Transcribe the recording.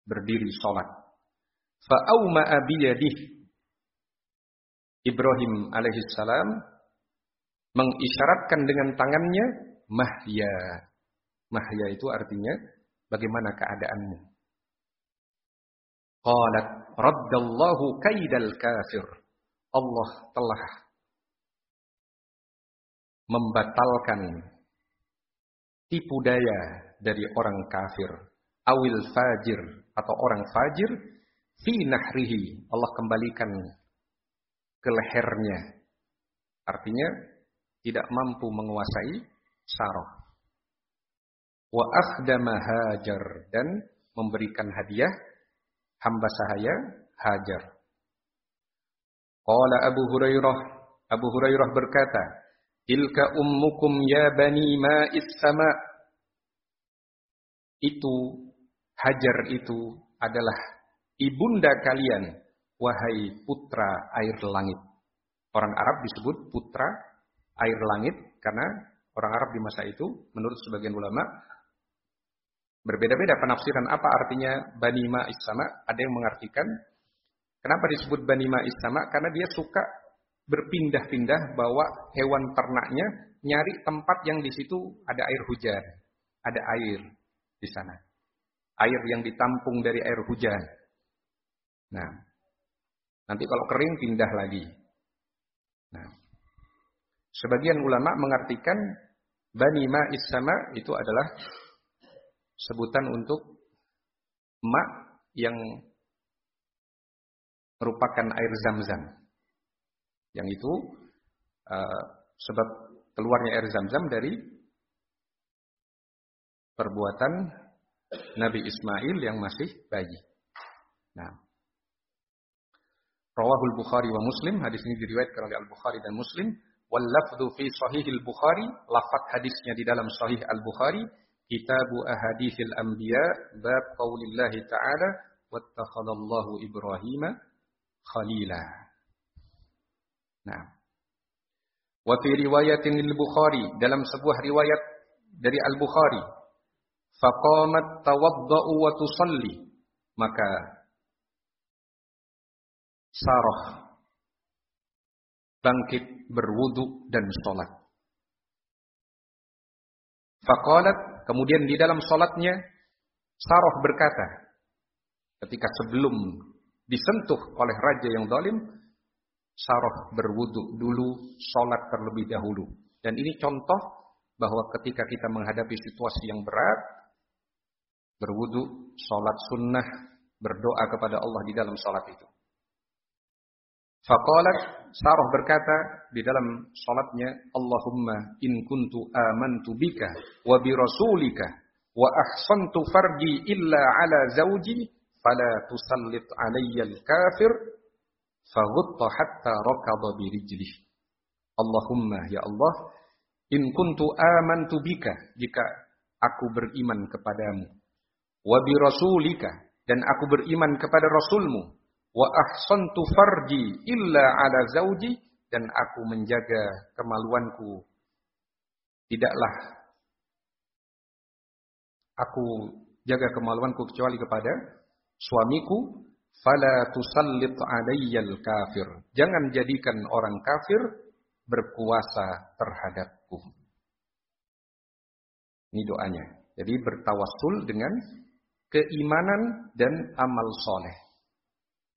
berdiri sholat. Fa'auma'a biyadihi. Ibrahim alaihissalam mengisyaratkan dengan tangannya mahya. Mahya itu artinya bagaimana keadaanmu. Qalat raddallahu kaidal kafir. Allah telah membatalkan tipu daya dari orang kafir. Awil fajir atau orang fajir fi nahrihi. Allah kembalikan ke lehernya. Artinya tidak mampu menguasai saraf. Wa akhdama Hajar dan memberikan hadiah hamba sahaya Hajar. Qala Abu Hurairah berkata, "Tilka ummukum ya bani ma'is sama." Itu Hajar itu adalah ibunda kalian, wahai putra air langit. Orang Arab disebut putra air langit karena orang Arab di masa itu menurut sebagian ulama berbeda-beda penafsiran apa artinya Bani Ma'is Sama. Ada yang mengartikan kenapa disebut Bani Ma'is Sama, karena dia suka berpindah-pindah bawa hewan ternaknya nyari tempat yang di situ ada air hujan, ada air di sana. Air yang ditampung dari air hujan. Nah, nanti kalau kering pindah lagi. Nah, sebagian ulama mengartikan Bani Ma'is Sama itu adalah sebutan untuk ma yang merupakan air Zam-Zam. Yang itu sebab keluarnya air Zam-Zam dari perbuatan Nabi Ismail yang masih bayi. Nah, Rawahul Bukhari wa Muslim, hadis ini diriwayatkan oleh Al-Bukhari dan Muslim. Wal lafdhu fi Sahihil Bukhari, lafaz hadisnya di dalam Sahih Al-Bukhari, Kitabu Ahaditsil Anbiya, bab qaulillah ta'ala, wattakhadallahu Ibrahima khalila. Nah, wa fi riwayatin Al-Bukhari, dalam sebuah riwayat dari Al-Bukhari, faqamat tawadda'u wa tusalli, maka Sarah bangkit berwudu dan sholat. Faqalat, kemudian di dalam sholatnya Sarah berkata, ketika sebelum disentuh oleh raja yang zalim, Sarah berwudu dulu, sholat terlebih dahulu. Dan ini contoh bahwa ketika kita menghadapi situasi yang berat, berwudu, sholat sunnah, berdoa kepada Allah di dalam sholat itu. Faqalat, Sarah berkata di dalam salatnya, Allahumma in kuntu amantu bika wa bi rasulika wa ahsantu farji illa ala zawji fala tusallit alayya al-kafir faghutta hatta rakada bi rijlih. Allahumma ya Allah, in kuntu amantu bika, jika aku beriman kepadamu, wa bi rasulika, dan aku beriman kepada rasulmu, wa ahsantu farji illa ala zauji, dan aku menjaga kemaluanku, tidaklah aku jaga kemaluanku kecuali kepada suamiku, fala tusallit alayyal kafir, jangan jadikan orang kafir berkuasa terhadapku. Ini doanya. Jadi bertawassul dengan keimanan dan amal soleh.